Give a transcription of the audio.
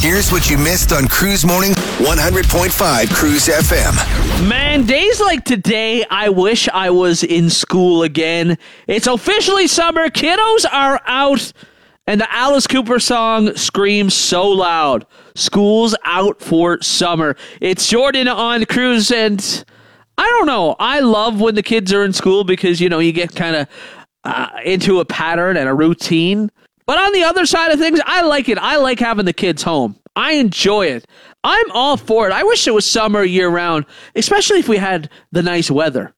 Here's what you missed on Cruise Morning 100.5 Cruise FM. Man, days like today, I wish I was in school again. It's officially summer. Kiddos are out. And the Alice Cooper song screams so loud. School's out for summer. It's Jordan on Cruise, and I don't know. I love when the kids are in school because, you know, you get kind of into a pattern and a routine. But on the other side of things, I like it. I like having the kids home. I enjoy it. I'm all for it. I wish it was summer year-round, especially if we had the nice weather.